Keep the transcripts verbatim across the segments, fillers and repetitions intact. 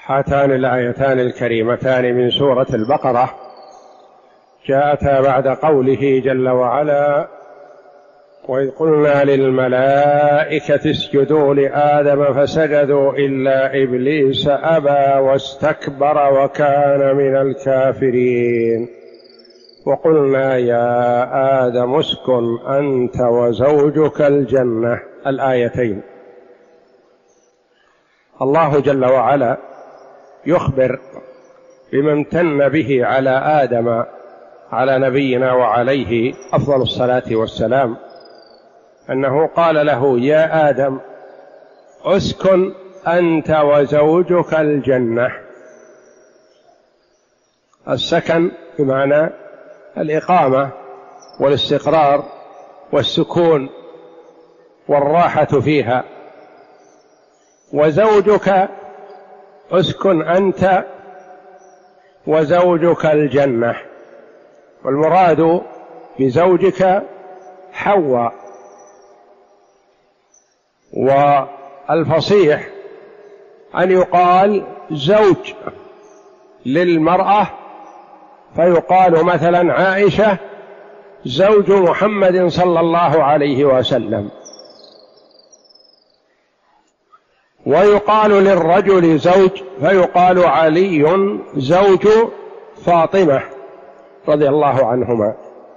هاتان الآيتان الكريمتان من سورة البقرة جاءتا بعد قوله جل وعلا: وإذ قلنا للملائكة اسجدوا لآدم فسجدوا إلا إبليس أبى واستكبر وكان من الكافرين وقلنا يا آدم اسكن أنت وزوجك الجنة. الآيتين. الله جل وعلا يخبر بما امتن به على آدم على نبينا وعليه أفضل الصلاة والسلام، أنه قال له: يا آدم اسكن أنت وزوجك الجنة. السكن بمعنى الإقامة والاستقرار والسكون والراحة فيها، وزوجك اسكن أنت وزوجك الجنة، والمراد بزوجك حواء. والفصيح أن يقال زوج للمرأة، فيقال مثلا عائشة زوج محمد صلى الله عليه وسلم، ويقال للرجل زوج فيقال علي زوج فاطمة رضي الله عنهما.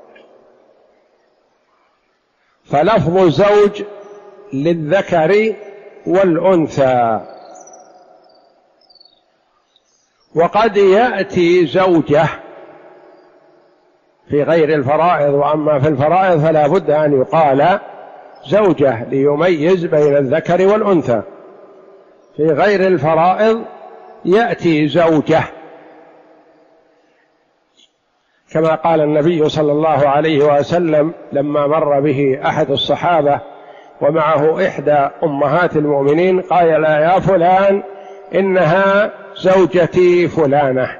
فلفظ زوج للذكر والأنثى، وقد يأتي زوجة في غير الفرائض، وأما في الفرائض فلا بد أن يقال زوجة ليميز بين الذكر والأنثى. في غير الفرائض يأتي زوجة، كما قال النبي صلى الله عليه وسلم لما مر به أحد الصحابة ومعه إحدى أمهات المؤمنين، قال: يا فلان إنها زوجتي فلانة.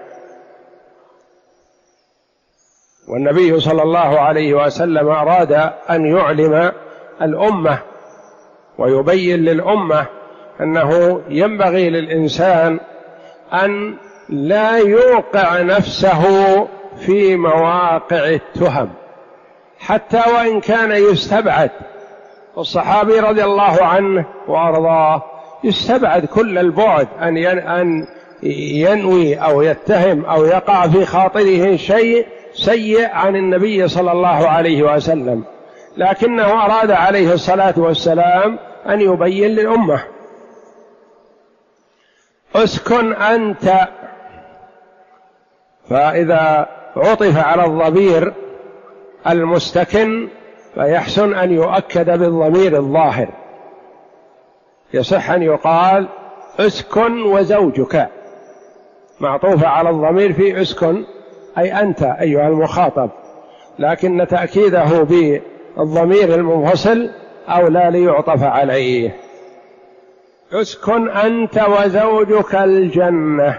والنبي صلى الله عليه وسلم أراد أن يعلم الأمة ويبين للأمة أنه ينبغي للإنسان أن لا يوقع نفسه في مواقع التهم حتى وإن كان يستبعد. الصحابي رضي الله عنه وأرضاه يستبعد كل البعد أن ينوي أو يتهم أو يقع في خاطره شيء سيء عن النبي صلى الله عليه وسلم، لكنه أراد عليه الصلاة والسلام أن يبين للأمة: اسكن أنت. فإذا عطف على الضمير المستكن فيحسن أن يؤكد بالضمير الظاهر، يصح أن يقال اسكن وزوجك، معطوف على الضمير في اسكن أي أنت أيها المخاطب، لكن تأكيده بالضمير المنفصل أولى ليعطف عليه. اسكن أنت وزوجك الجنة.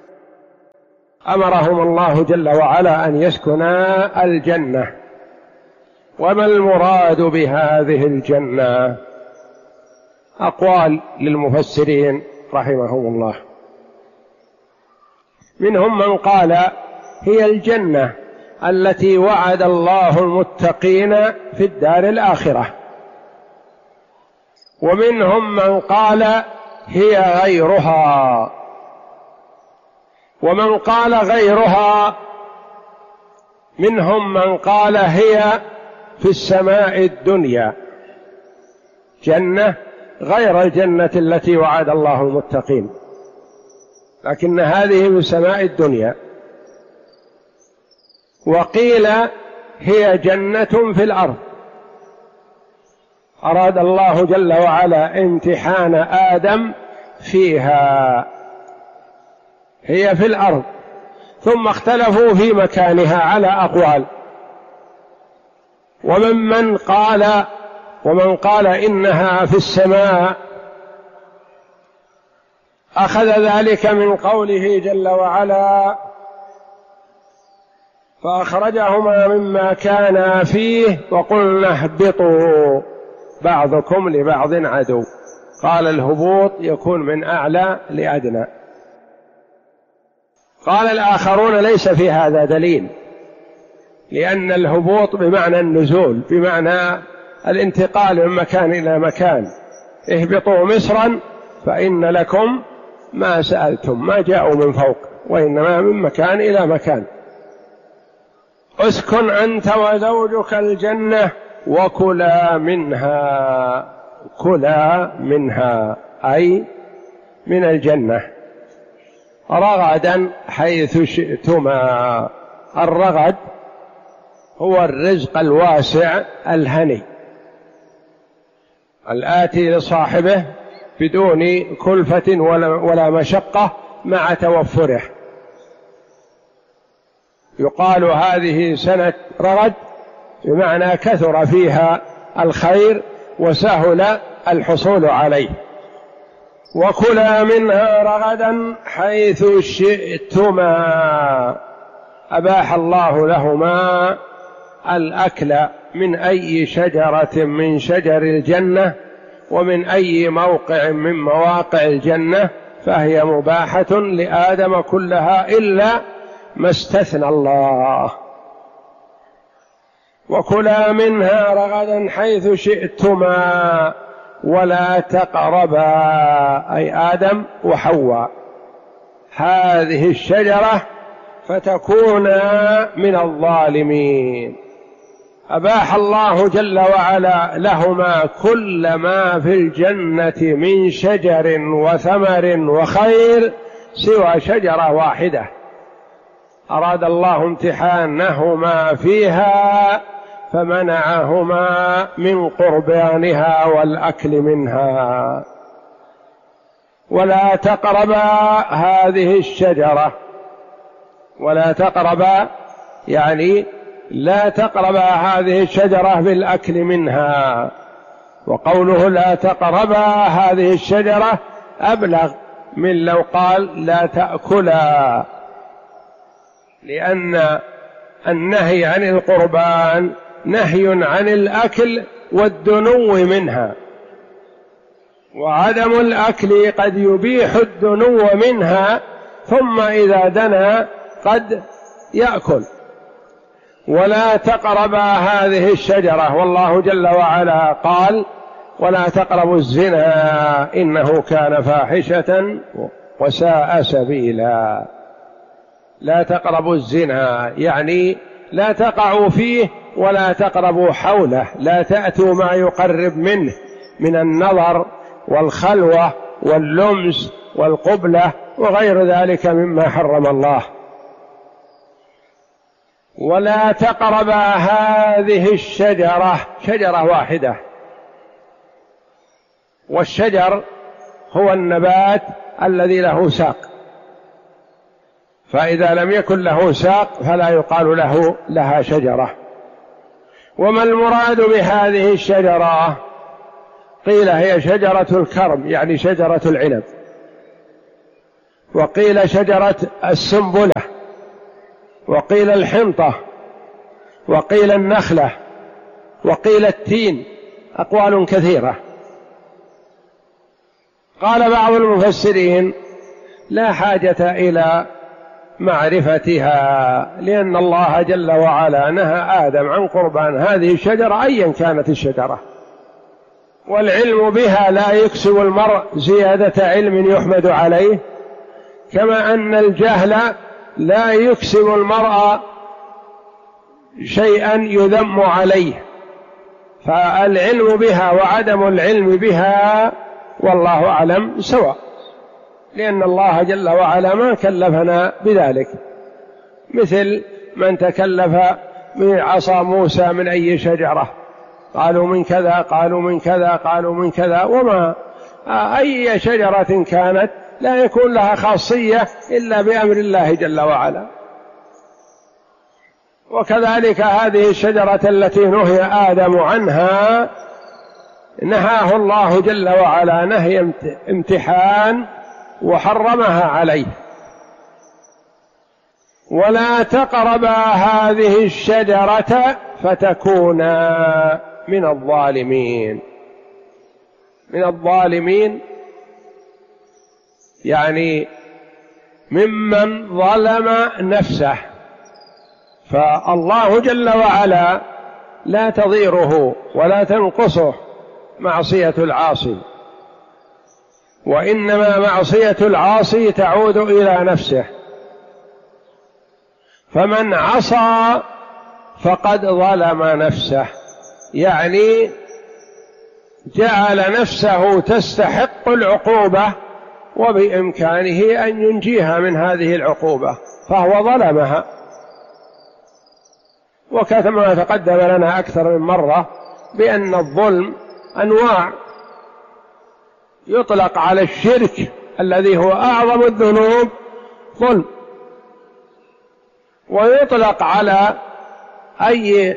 أمرهم الله جل وعلا أن يسكنا الجنة. وما المراد بهذه الجنة؟ أقوال للمفسرين رحمهم الله، منهم من قال هي الجنة التي وعد الله المتقين في الدار الآخرة، ومنهم من قال هي غيرها، ومن قال غيرها منهم من قال هي في السماء الدنيا، جنة غير الجنة التي وعد الله المتقين، لكن هذه في السماء الدنيا. وقيل هي جنة في الأرض، أراد الله جل وعلا امتحان آدم فيها، هي في الأرض، ثم اختلفوا في مكانها على أقوال. وممن قال ومن قال إنها في السماء أخذ ذلك من قوله جل وعلا: فأخرجهما مما كانا فيه وقلنا اهبطوا بعضكم لبعض عدو. قال الهبوط يكون من أعلى لأدنى، قال الآخرون ليس في هذا دليل، لأن الهبوط بمعنى النزول، بمعنى الانتقال من مكان إلى مكان. اهبطوا مصرا فإن لكم ما سألتم، ما جاءوا من فوق وإنما من مكان إلى مكان. اسكن أنت وزوجك الجنة وكلا منها، كلا منها أي من الجنة رغدا حيث شئتما. الرغد هو الرزق الواسع الهني الآتي لصاحبه بدون كلفة ولا مشقة مع توفره. يقال هذه سنة رغد بمعنى كثر فيها الخير وسهل الحصول عليه. وكلا منها رغدا حيث شئتما، أباح الله لهما الأكل من أي شجرة من شجر الجنة ومن أي موقع من مواقع الجنة، فهي مباحة لآدم كلها إلا ما استثنى الله. وكلا منها رغدا حيث شئتما ولا تقربا، أي آدم وحواء، هذه الشجرة فتكونا من الظالمين. أباح الله جل وعلا لهما كل ما في الجنة من شجر وثمر وخير سوى شجرة واحدة أراد الله امتحانهما فيها فمنعهما من قربانها والأكل منها. ولا تقربا هذه الشجرة، ولا تقربا يعني لا تقربا هذه الشجرة بالأكل منها. وقوله لا تقربا هذه الشجرة أبلغ من لو قال لا تأكلا، لأن النهي عن القربان نهي عن الأكل والدنو منها، وعدم الأكل قد يبيح الدنو منها ثم إذا دنا قد يأكل. ولا تقربا هذه الشجرة، والله جل وعلا قال ولا تقربوا الزنا إنه كان فاحشة وساء سبيلا. لا تقربوا الزنا يعني لا تقعوا فيه ولا تقربوا حوله، لا تأتوا ما يقرب منه من النظر والخلوة واللمس والقبلة وغير ذلك مما حرم الله. ولا تقربا هذه الشجرة، شجرة واحدة، والشجر هو النبات الذي له ساق، فإذا لم يكن له ساق فلا يقال له لها شجرة. وما المراد بهذه الشجرة؟ قيل هي شجرة الكرم يعني شجرة العنب، وقيل شجرة السنبلة، وقيل الحنطة، وقيل النخلة، وقيل التين، أقوال كثيرة. قال بعض المفسرين لا حاجة إلى معرفتها، لأن الله جل وعلا نهى آدم عن قربان هذه الشجرة أيا كانت الشجرة، والعلم بها لا يكسب المرء زيادة علم يحمد عليه، كما أن الجهل لا يكسب المرء شيئا يذم عليه. فالعلم بها وعدم العلم بها والله أعلم سواء، لأن الله جل وعلا ما كلفنا بذلك، مثل من تكلف بعصا موسى من أي شجرة، قالوا من كذا قالوا من كذا قالوا من كذا، وما أي شجرة كانت لا يكون لها خاصية إلا بأمر الله جل وعلا. وكذلك هذه الشجرة التي نهي آدم عنها نهاه الله جل وعلا نهي امتحان وحرمها عليه. ولا تقربا هذه الشجرة فتكونا من الظالمين. من الظالمين يعني ممن ظلم نفسه. فالله جل وعلا لا تضيره ولا تنقصه معصية العاصي، وإنما معصية العاصي تعود إلى نفسه. فمن عصى فقد ظلم نفسه، يعني جعل نفسه تستحق العقوبة وبإمكانه أن ينجيها من هذه العقوبة، فهو ظلمها. وكما تقدم لنا أكثر من مرة بأن الظلم أنواع، يطلق على الشرك الذي هو أعظم الذنوب ظلم، ويطلق على أي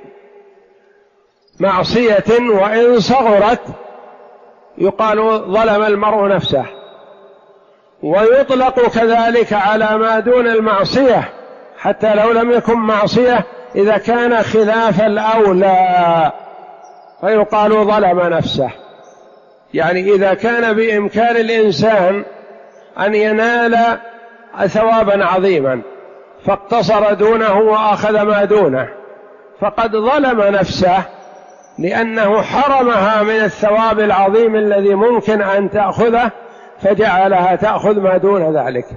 معصية وإن صغرت يقال ظلم المرء نفسه، ويطلق كذلك على ما دون المعصية حتى لو لم يكن معصية إذا كان خلاف الأولى فيقال ظلم نفسه. يعني إذا كان بإمكان الإنسان أن ينال ثوابا عظيما فاقتصر دونه وأخذ ما دونه فقد ظلم نفسه، لأنه حرمها من الثواب العظيم الذي ممكن أن تأخذه فجعلها تأخذ ما دون ذلك.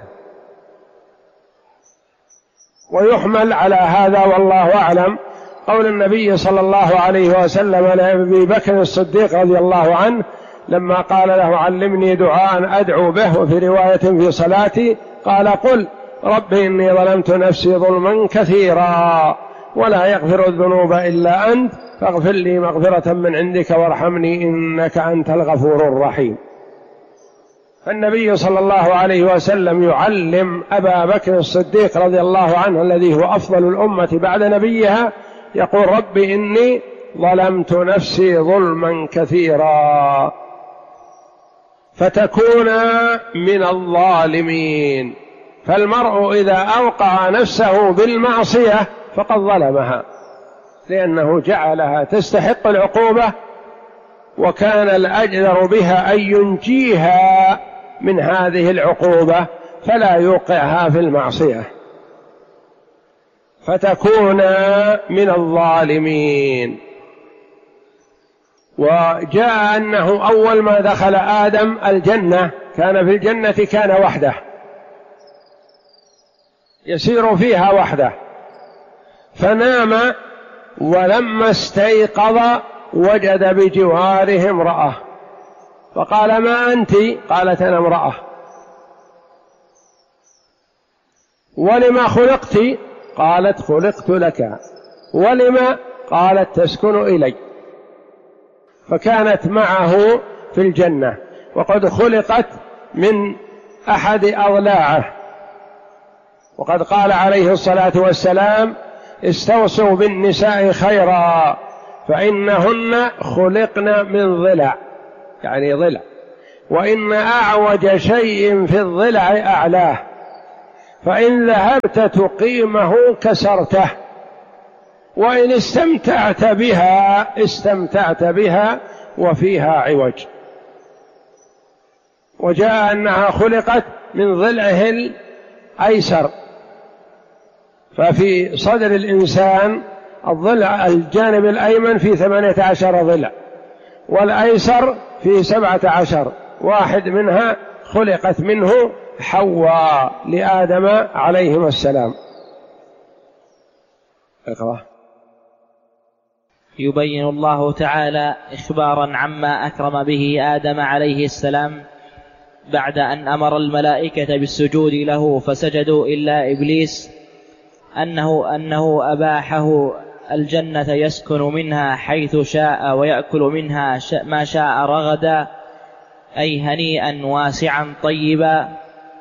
ويحمل على هذا والله أعلم قول النبي صلى الله عليه وسلم لأبي بكر الصديق رضي الله عنه لما قال له علمني دعاء أدعو به، وفي رواية في صلاتي قال قل رب إني ظلمت نفسي ظلما كثيرا ولا يغفر الذنوب إلا أنت فاغفر لي مغفرة من عندك وارحمني إنك أنت الغفور الرحيم. فالنبي صلى الله عليه وسلم يعلم أبا بكر الصديق رضي الله عنه الذي هو أفضل الأمة بعد نبيها، يقول رب إني ظلمت نفسي ظلما كثيرا، فتكون من الظالمين. فالمرء إذا أوقع نفسه بالمعصية فقد ظلمها، لأنه جعلها تستحق العقوبة، وكان الأجدر بها أن ينجيها من هذه العقوبة فلا يوقعها في المعصية، فتكون من الظالمين. وجاء أنه أول ما دخل آدم الجنة كان في الجنة كان وحده يسير فيها وحده، فنام ولما استيقظ وجد بجواره امرأة فقال ما أنت؟ قالت أنا امرأة. ولما خلقت؟ قالت خلقت لك. ولما؟ قالت تسكن إلي. فكانت معه في الجنة وقد خلقت من أحد أضلاعه، وقد قال عليه الصلاة والسلام استوصوا بالنساء خيرا فإنهن خلقن من ضلع، يعني ضلع، وإن أعوج شيء في الضلع أعلاه، فإن ذهبت تقيمه كسرته، وإن استمتعت بها استمتعت بها وفيها عوج. وجاء أنها خلقت من ضلعه الأيسر، ففي صدر الإنسان الضلع الجانب الأيمن في ثمانية عشر ضلع والأيسر في سبعة عشر، واحد منها خلقت منه حواء لآدم عليهما السلام. اقرأ. يبين الله تعالى إخبارا عما أكرم به آدم عليه السلام بعد أن أمر الملائكة بالسجود له فسجدوا إلا إبليس أنه, أنه أباحه الجنة يسكن منها حيث شاء ويأكل منها ما شاء رغدا، أي هنيئا واسعا طيبا.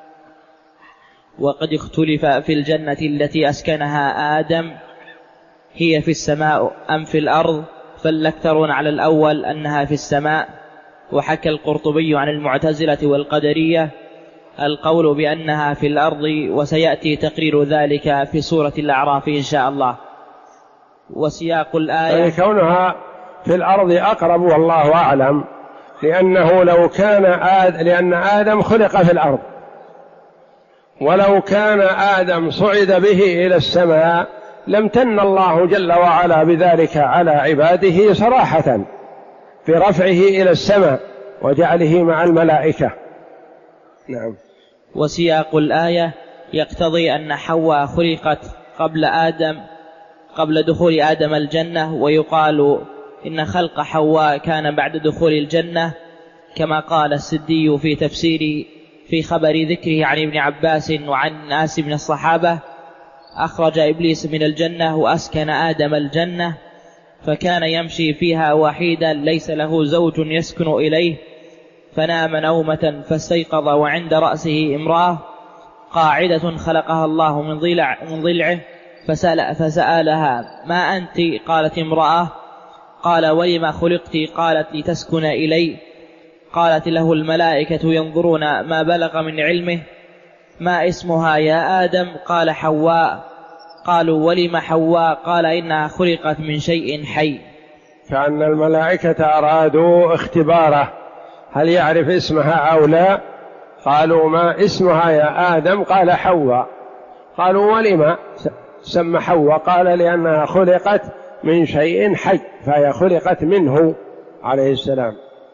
وقد اختلف في الجنة التي أسكنها آدم هي في السماء أم في الأرض، فالأكثرون على الأول أنها في السماء. وحكى القرطبي عن المعتزلة والقدرية القول بأنها في الأرض، وسيأتي تقرير ذلك في سورة الأعراف إن شاء الله. وسياق الآية يعني كونها في الأرض أقرب والله أعلم، لأنه لو كان آد... لأن آدم خلق في الأرض، ولو كان آدم صعد به إلى السماء لم تن الله جل وعلا بذلك على عباده صراحة في رفعه إلى السماء وجعله مع الملائكة. نعم. وسياق الآية يقتضي أن حواء خلقت قبل آدم قبل دخول آدم الجنة، ويقال إن خلق حواء كان بعد دخول الجنة، كما قال السدي في تفسير في خبر ذكره عن ابن عباس وعن ناس من الصحابة: أخرج إبليس من الجنة وأسكن آدم الجنة، فكان يمشي فيها وحيدا ليس له زوج يسكن إليه، فنام نومة فاستيقظ وعند رأسه امرأة قاعدة خلقها الله من ضلع من ضلعه، فسأل فسألها: ما أنت؟ قالت: امرأة. قال: ولما خلقت؟ قالت: لتسكن إلي. قالت له الملائكة ينظرون ما بلغ من علمه: ما اسمها يا آدم؟ قال: حواء. قالوا: ولم حواء؟ قال: إنها خلقت من شيء حي. كأن الملائكة أرادوا اختباره هل يعرف اسمها أو لا. قالوا: ما اسمها يا آدم؟ قال: حواء. قالوا: ولم سمى حواء؟ قال: لأنها خلقت من شيء حي، فهي خلقت منه عليه السلام.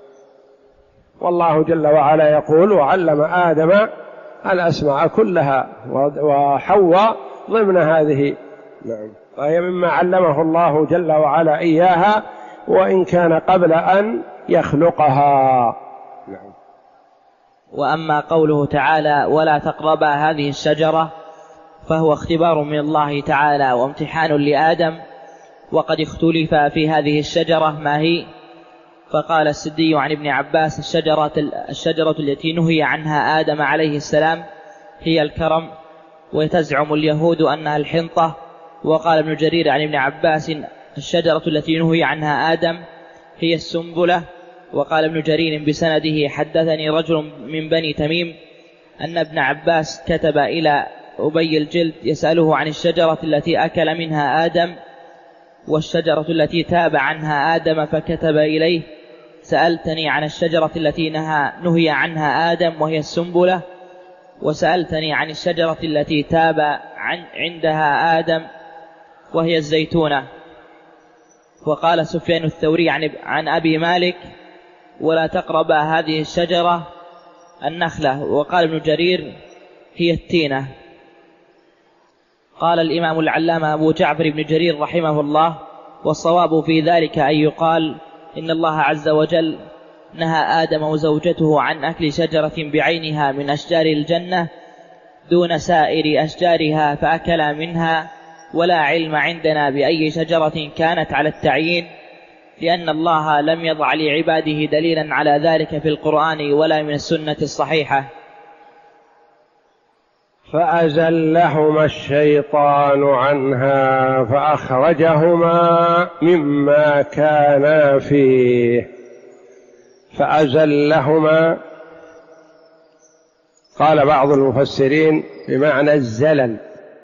والله جل وعلا يقول: وعلم آدم الأسماء كلها، وحواء ضمن هذه. نعم. فهي مما علمه الله جل وعلا إياها، وإن كان قبل أن يخلقها. نعم. وأما قوله تعالى: ولا تقربا هذه الشجرة، فهو اختبار من الله تعالى وامتحان لآدم، وقد اختلف في هذه الشجرة ما هي. فقال السدي عن ابن عباس: الشجرة, الشجرة التي نهي عنها آدم عليه السلام هي الكرم، وتزعم اليهود أنها الحنطة. وقال ابن جرير عن ابن عباس: الشجرة التي نهي عنها آدم هي السنبلة. وقال ابن جرير بسنده: حدثني رجل من بني تميم أن ابن عباس كتب إلى أبي الجلد يسأله عن الشجرة التي أكل منها آدم، والشجرة التي تاب عنها آدم، فكتب إليه: سألتني عن الشجرة التي نهى نهي عنها آدم وهي السنبلة، وسألتني عن الشجرة التي تاب عن عندها آدم وهي الزيتونة. وقال سفيان الثوري عن, عن أبي مالك: ولا تقرب هذه الشجرة النخلة. وقال ابن جرير: هي التينة. قال الإمام العلامة أبو جعفر بن جرير رحمه الله: والصواب في ذلك أن يقال إن الله عز وجل نهى آدم وزوجته عن أكل شجرة بعينها من أشجار الجنة دون سائر أشجارها، فأكلا منها، ولا علم عندنا بأي شجرة كانت على التعيين، لأن الله لم يضع لعباده دليلا على ذلك في القرآن ولا من السنة الصحيحة. فأزلهما الشيطان عنها فأخرجهما مما كانا فيه. فأزلهما قال بعض المفسرين بمعنى الزلل،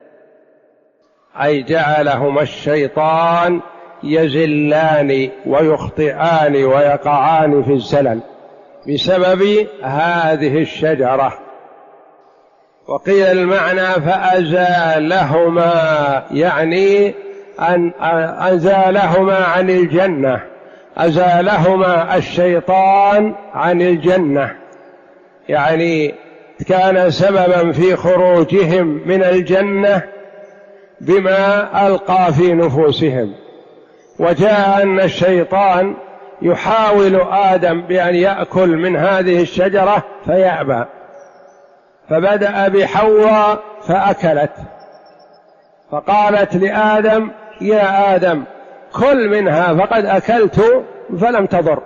أي جعلهما الشيطان يزلان ويخطئان ويقعان في الزلل بسبب هذه الشجرة. وقيل المعنى فأزالهما يعني أن أزالهما عن الجنة، أزالهما الشيطان عن الجنة، يعني كان سببا في خروجهم من الجنة بما ألقى في نفوسهم. وجاء أن الشيطان يحاول آدم بأن يأكل من هذه الشجرة فيأبى، فبدأ بحواء فأكلت، فقالت لآدم: يا آدم كل منها فقد أكلت فلم تضر.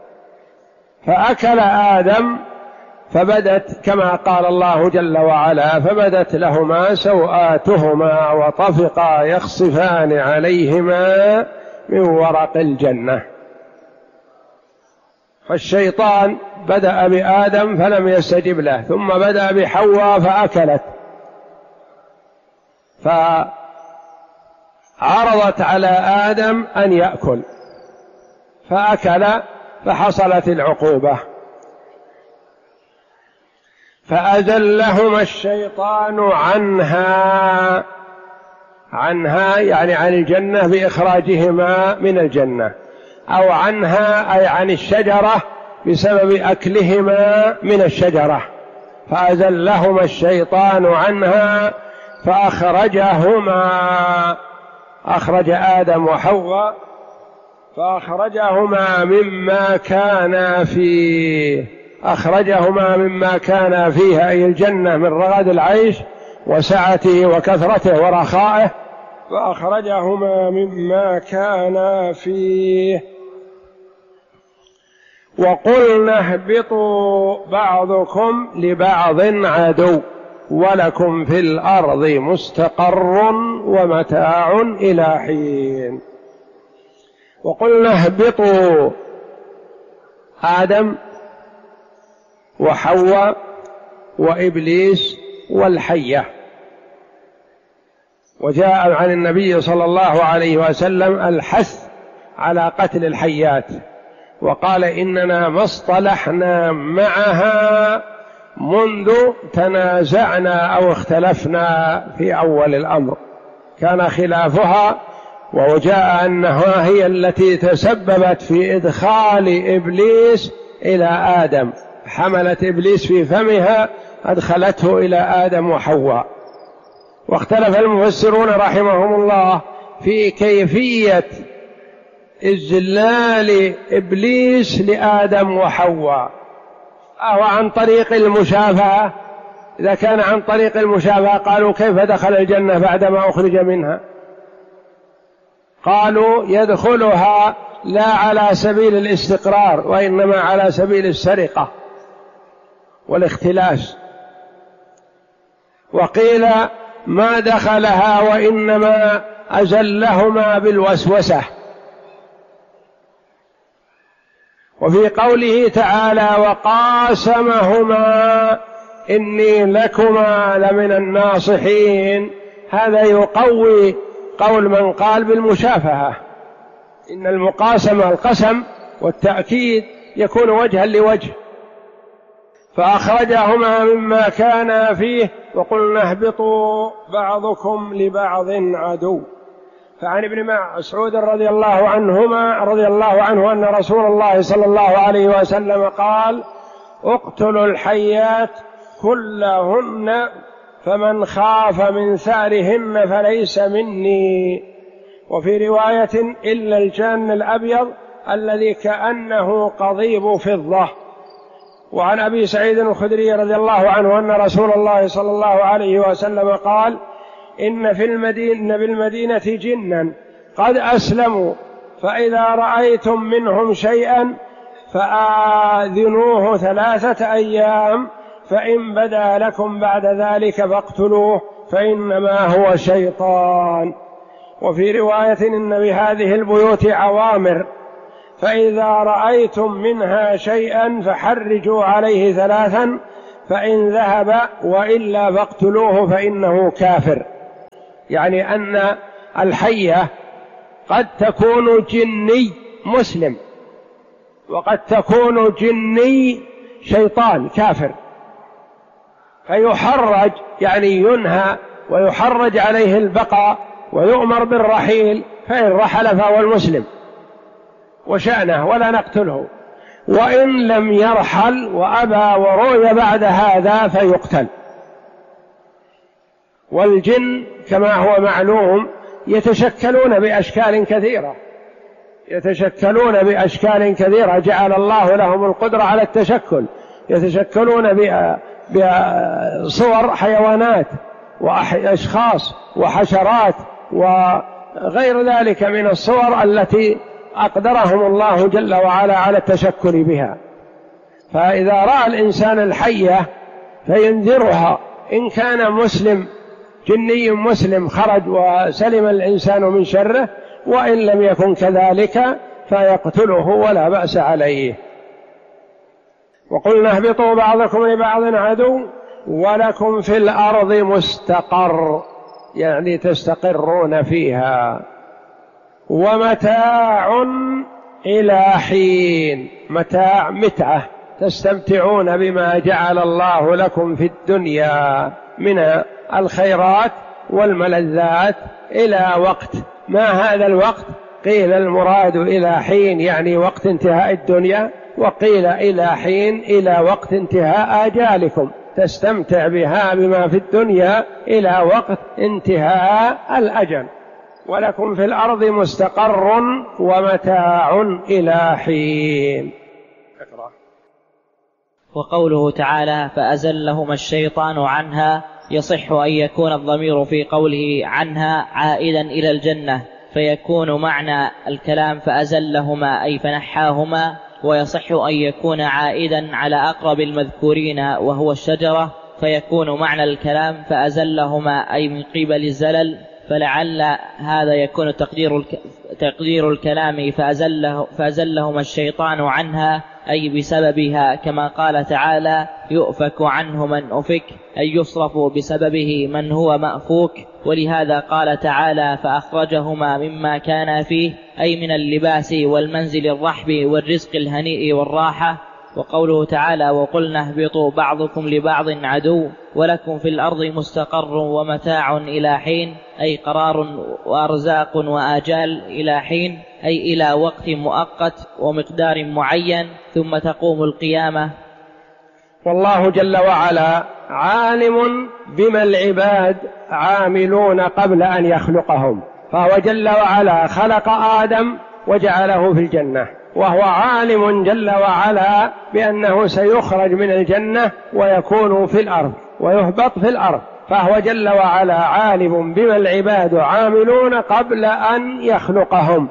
فأكل آدم فبدت كما قال الله جل وعلا: فبدت لهما سوآتهما وطفقا يخصفان عليهما من ورق الجنة. فالشيطان بدأ بآدم فلم يستجب له، ثم بدأ بحواء فأكلت، فعرضت على آدم أن يأكل فأكل، فحصلت العقوبة. فأزلهما الشيطان عنها، عنها يعني عن الجنة بإخراجهما من الجنة، أو عنها أي عن الشجرة بسبب أكلهما من الشجرة، فأزلهما الشيطان عنها فأخرجهما، أخرج آدم وحواء فأخرجهما مما كانا فيه، أخرجهما مما كانا فيه أي الجنة من رغد العيش وسعته وكثرته ورخائه، فأخرجهما مما كانا فيه. وقلنا اهبطوا بعضكم لبعض عدو ولكم في الأرض مستقر ومتاع إلى حين. وقلنا اهبطوا، آدم وحواء وإبليس والحية. وجاء عن النبي صلى الله عليه وسلم الحث على قتل الحيات، وقال إننا ما اصطلحنا معها منذ تنازعنا أو اختلفنا في أول الأمر، كان خلافها، وجاء أنها هي التي تسببت في إدخال إبليس إلى آدم، حملت إبليس في فمها أدخلته إلى آدم وحواء. واختلف المفسرون رحمهم الله في كيفية إذلال إبليس لآدم وحواء، أو عن طريق المشافهة؟ إذا كان عن طريق المشافهة قالوا كيف دخل الجنة بعدما أخرج منها؟ قالوا يدخلها لا على سبيل الاستقرار وإنما على سبيل السرقة والاختلاس. وقيل ما دخلها وإنما أزلهما بالوسوسة. وفي قوله تعالى وقاسمهما إني لكما لمن الناصحين، هذا يقوي قول من قال بالمشافهة، إن المقاسمة القسم والتأكيد يكون وجها لوجه. فأخرجهما مما كانا فيه وقلنا اهبطوا بعضكم لبعض عدو. فعن ابن مسعود رضي الله عنهما رضي الله عنه أن رسول الله صلى الله عليه وسلم قال اقتلوا الحيات كلهن فمن خاف من ثأرهن فليس مني. وفي رواية إلا الجان الأبيض الذي كأنه قضيب فضة. وعن أبي سعيد الخدري رضي الله عنه أن رسول الله صلى الله عليه وسلم قال إن في المدينة بالمدينة جنا قد أسلموا، فإذا رأيتم منهم شيئا فآذنوه ثلاثة أيام، فإن بدا لكم بعد ذلك فاقتلوه فإنما هو شيطان. وفي رواية إن بهذه البيوت عوامر، فإذا رأيتم منها شيئا فحرجوا عليه ثلاثا، فإن ذهب وإلا فاقتلوه فإنه كافر. يعني أن الحية قد تكون جني مسلم، وقد تكون جني شيطان كافر، فيحرج يعني ينهى ويحرج عليه البقاء ويؤمر بالرحيل، فإن رحل فهو المسلم وشأنه ولا نقتله، وإن لم يرحل وأبى وروي بعد هذا فيقتل. والجن كما هو معلوم يتشكلون بأشكال كثيرة، يتشكلون بأشكال كثيرة جعل الله لهم القدرة على التشكل، يتشكلون بصور حيوانات وأشخاص وحشرات وغير ذلك من الصور التي أقدرهم الله جل وعلا على التشكل بها. فإذا رأى الإنسان الحية فينذرها، إن كان مسلم جني مسلم خرج وسلم الإنسان من شره، وإن لم يكن كذلك فيقتله ولا بأس عليه. وقلنا اهبطوا بعضكم لبعض عدو ولكم في الأرض مستقر، يعني تستقرون فيها، ومتاع إلى حين، متاع متعة تستمتعون بما جعل الله لكم في الدنيا من الخيرات والملذات إلى وقت. ما هذا الوقت؟ قيل المراد إلى حين، يعني وقت انتهاء الدنيا، وقيل إلى حين إلى وقت انتهاء آجالكم، تستمتع بها بما في الدنيا إلى وقت انتهاء الأجل، ولكم في الأرض مستقر ومتاع إلى حين. اقرأ. وقوله تعالى فأزلهما الشيطان عنها، يصح أن يكون الضمير في قوله عنها عائدا إلى الجنة، فيكون معنى الكلام فأزلهما أي فنحاهما، ويصح أن يكون عائدا على أقرب المذكورين وهو الشجرة، فيكون معنى الكلام فأزلهما أي من قبل الزلل، فلعل هذا يكون تقدير تقدير الكلام فأزله فأزلهما الشيطان عنها أي بسببها، كما قال تعالى يؤفك عنه من أفك، أي يصرف بسببه من هو مأفوك. ولهذا قال تعالى فأخرجهما مما كان فيه، أي من اللباس والمنزل الرحب والرزق الهنيء والراحة. وقوله تعالى وقلنا اهبطوا بعضكم لبعض عدو ولكم في الأرض مستقر ومتاع إلى حين، أي قرار وأرزاق وآجال إلى حين، أي إلى وقت مؤقت ومقدار معين، ثم تقوم القيامة. والله جل وعلا عالم بما العباد عاملون قبل أن يخلقهم، فهو جل وعلا خلق آدم وجعله في الجنة، وهو عالم جل وعلا بأنه سيخرج من الجنة ويكون في الأرض ويهبط في الأرض، فهو جل وعلا عالم بما العباد عاملون قبل أن يخلقهم،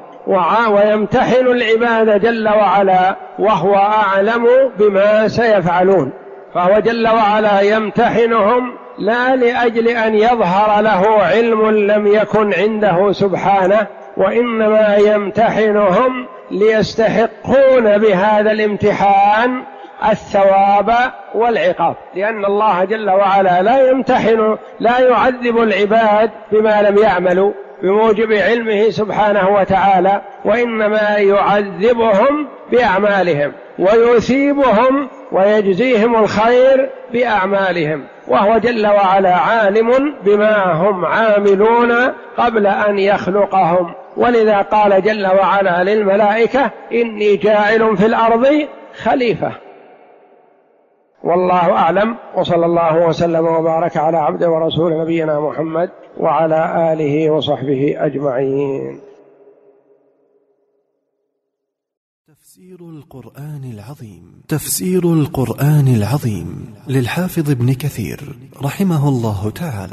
ويمتحن العباد جل وعلا وهو أعلم بما سيفعلون، فهو جل وعلا يمتحنهم لا لأجل أن يظهر له علم لم يكن عنده سبحانه، وإنما يمتحنهم ليستحقون بهذا الامتحان الثواب والعقاب، لأن الله جل وعلا لا يمتحن لا يعذب العباد بما لم يعملوا بموجب علمه سبحانه وتعالى، وإنما يعذبهم بأعمالهم ويثيبهم ويجزيهم الخير بأعمالهم، وهو جل وعلا عالم بما هم عاملون قبل أن يخلقهم. ولذا قال جل وعلا للملائكة إني جاعل في الأرض خليفة. والله أعلم، وصلى الله وسلم وبارك على عبده ورسول نبينا محمد وعلى آله وصحبه أجمعين. تفسير القرآن العظيم. تفسير القرآن العظيم للحافظ ابن كثير رحمه الله تعالى.